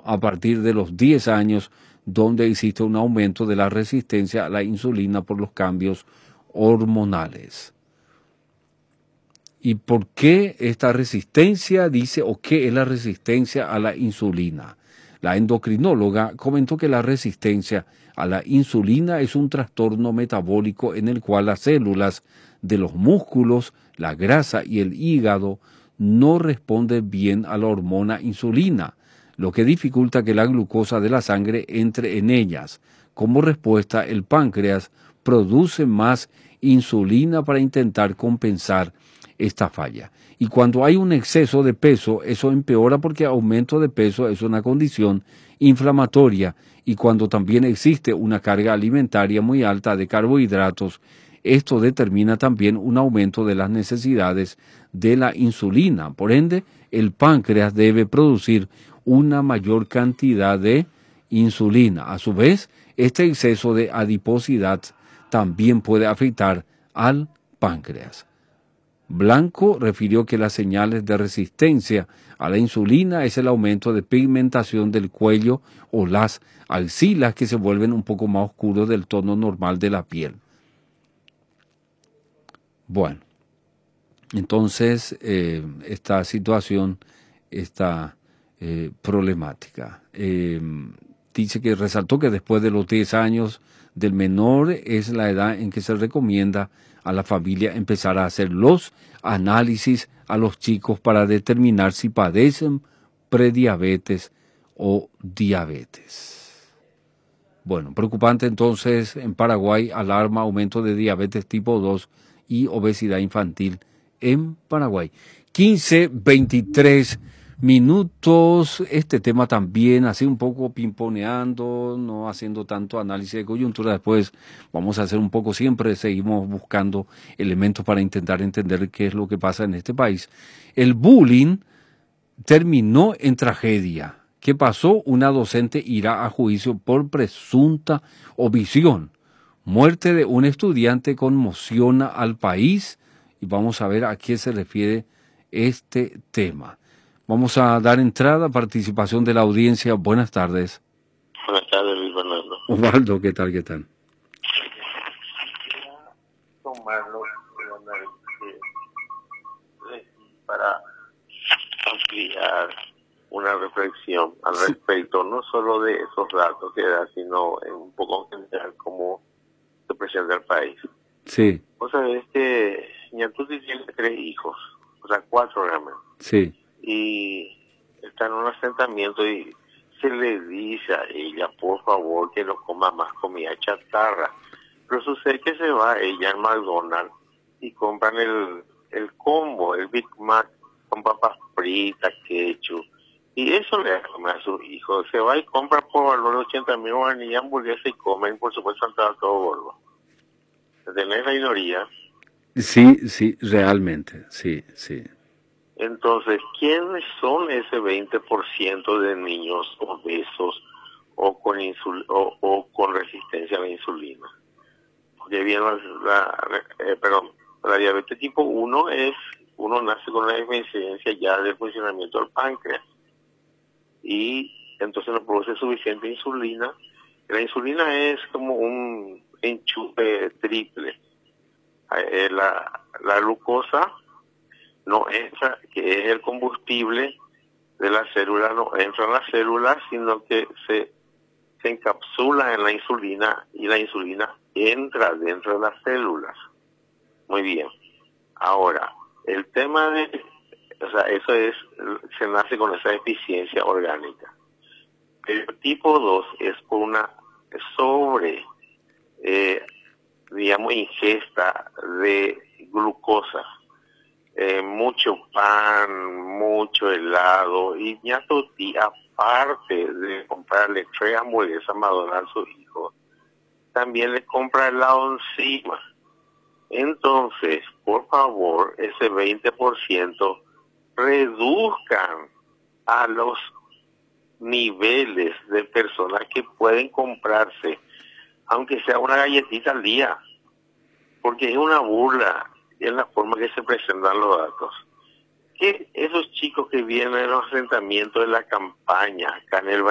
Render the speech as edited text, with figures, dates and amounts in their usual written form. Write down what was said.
a partir de los 10 años, donde existe un aumento de la resistencia a la insulina por los cambios hormonales. ¿Y por qué esta resistencia? Dice, ¿o qué es la resistencia a la insulina? La endocrinóloga comentó que la resistencia a la insulina es un trastorno metabólico en el cual las células de los músculos, la grasa y el hígado no responden bien a la hormona insulina, lo que dificulta que la glucosa de la sangre entre en ellas. Como respuesta, el páncreas produce más insulina para intentar compensar esta falla. Y cuando hay un exceso de peso, eso empeora porque aumento de peso es una condición inflamatoria, y cuando también existe una carga alimentaria muy alta de carbohidratos, esto determina también un aumento de las necesidades de la insulina. Por ende, el páncreas debe producir una mayor cantidad de insulina. A su vez, este exceso de adiposidad también puede afectar al páncreas. Blanco refirió que las señales de resistencia a la insulina es el aumento de pigmentación del cuello o las axilas, que se vuelven un poco más oscuros del tono normal de la piel. Bueno, entonces esta situación está problemática. Dice que resaltó que después de los 10 años del menor es la edad en que se recomienda a la familia empezar a hacer los análisis a los chicos para determinar si padecen prediabetes o diabetes. Bueno, preocupante entonces en Paraguay, alarma aumento de diabetes tipo 2 y obesidad infantil en Paraguay. 15:23 minutos. Este tema también así un poco pimponeando, no haciendo tanto análisis de coyuntura. Después vamos a hacer un poco, siempre seguimos buscando elementos para intentar entender qué es lo que pasa en este país. El bullying terminó en tragedia. ¿Qué pasó? Una docente irá a juicio por presunta omisión. Muerte de un estudiante conmociona al país, y vamos a ver a qué se refiere este tema. Vamos a dar entrada a participación de la audiencia. Buenas tardes. Buenas tardes, Luis Fernando. Osvaldo, ¿qué tal? ¿Qué tal? Tomarlo para ampliar una reflexión al respecto, no solo de esos datos que da, sino en un poco en general cómo se presenta el país. Sí. Vos sabés que Ñatuti tiene 3 hijos, o sea, 4 realmente. Sí. Y está en un asentamiento y se le dice a ella, por favor, que no coma más comida chatarra. Pero sucede que se va ella al McDonald's y compran el combo, el Big Mac, con papas fritas, ketchup. Y eso le da a comer a sus hijos. Se va y compra por valor de 80.000 guaraníes, hamburguesa y comen, por supuesto, han todo gordo. ¿Tenés la minoría? Sí, sí, realmente, sí, sí. Entonces, ¿quiénes son ese 20% de niños obesos o con resistencia a la insulina? Porque bien, la diabetes tipo 1 es, uno nace con una deficiencia ya del funcionamiento del páncreas y entonces no produce suficiente insulina. La insulina es como un enchufe triple. La glucosa no entra, que es el combustible de la célula, no entra en la célula, sino que se encapsula en la insulina y la insulina entra dentro de las células. Muy bien. Ahora, el tema o sea, eso es, se nace con esa deficiencia orgánica. El tipo 2 es por una digamos, ingesta de glucosa. Mucho pan, mucho helado, y Ñatuti, aparte de comprarle 3 hamburguesas McDonald's a su hijo, también le compra helado encima. Entonces, por favor, ese 20% reduzcan a los niveles de personas que pueden comprarse, aunque sea una galletita al día, porque es una burla en la forma que se presentan los datos. Que esos chicos que vienen a los asentamientos de la campaña, acá en el